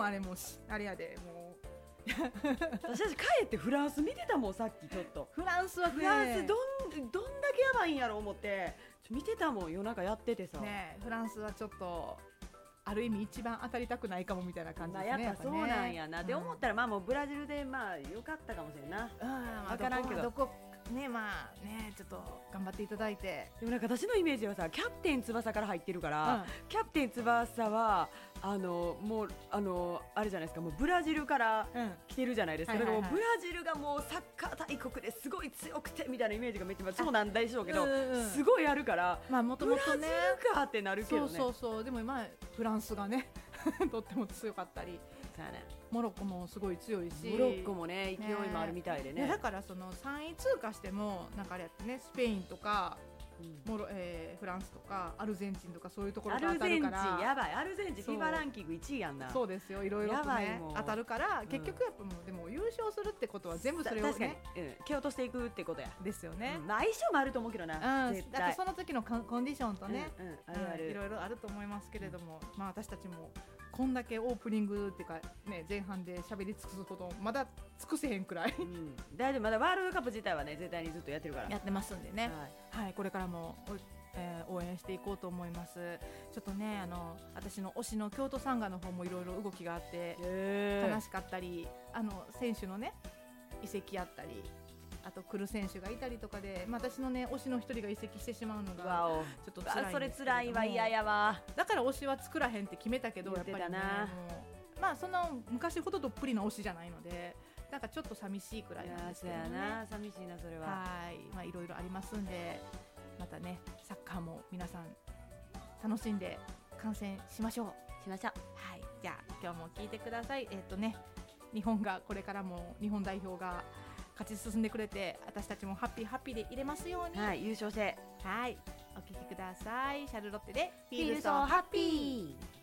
あれもうあれやでもう私たち帰ってフランス見てたもんさっきちょっとフランスはねフランスどんだけやばいんやろ思って見てたもん夜中やっててさ、 ね、フランスはちょっとある意味一番当たりたくないかもみたいな感じですね。 やっぱそうなんやな、 ね、 で思ったらまあもうブラジルでまあ良かったかもしれんな、 分からんけどどこねまあねちょっと頑張っていただいて。 でもなんか私のイメージはさキャプテン翼から入ってるから、キャプテン翼はもうあれじゃないですか、もうブラジルから来てるじゃないですか、だからもうブラジルがもうサッカー大国ですごい強くてみたいなイメージがめっちゃそうなんでしょうけど、すごいあるから、 まあもともとねブラジルかってなるけどね。 そうでも今フランスがねとっても強かったり、モロッコもすごい強いし、 モロッコもね勢いもあるみたいでね。 だからその3位通過してもなんかあれやってね、スペインとかフランスとかアルゼンチンとかそういうところが当たるから。 アルゼンチンやばい、アルゼンチンフィバランキング1位やんな。 そうですよ、いろいろとね当たるから、結局やっぱもうでも優勝するってことは全部それをね蹴落としていくってことやですよね。 相性もあると思うけどな、絶対だってその時のコンディションとねいろいろあると思いますけれども、まあ私たちもこんだけオープニングっていうかね前半で喋り尽くすほどまだ尽くせへんくらい大丈夫、まだワールドカップ自体はね絶対にずっとやってるからやってますんでね、はい、これからも応援していこうと思います。ちょっとね私の推しの京都サンガの方もいろいろ動きがあって悲しかったり、選手のね移籍あったり、あと来る選手がいたりとかで、まあ、私のね推しの一人が移籍してしまうのがちょっと辛いんですけども、 それ辛いわ、嫌やわ。 だから推しは作らへんって決めたけど、やっぱりねもうまあその昔ほどどっぷりな推しじゃないので、なんかちょっと寂しいくらいなんですけどね。 そうやな、寂しいなそれは。 はい、まあいろいろありますんで、またねサッカーも皆さん楽しんで観戦しましょう。はい、じゃあ今日も聞いてください。日本がこれからも日本代表が勝ち進んでくれて、私たちもハッピーでいれますように。 はい、優勝して。 はい、お聞きください。シャルロッテで Feel so happy。